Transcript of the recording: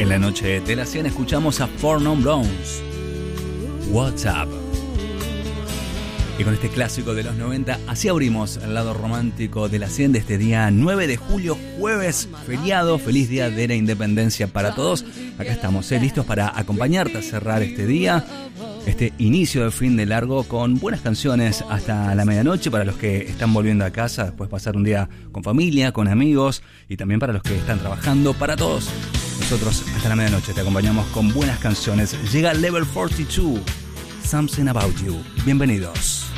En la noche de la 100 escuchamos a Four Non Blondes, What's Up. Y con este clásico de los 90, así abrimos el lado romántico de la 100 de este día 9 de julio, jueves, feriado. Feliz día de la independencia para todos. Acá estamos, listos para acompañarte a cerrar este día, este inicio de fin de largo, con buenas canciones hasta la medianoche para los que están volviendo a casa después de pasar un día con familia, con amigos, y también para los que están trabajando. Para todos nosotros hasta la medianoche te acompañamos con buenas canciones. Llega Level 42, Something About You. Bienvenidos.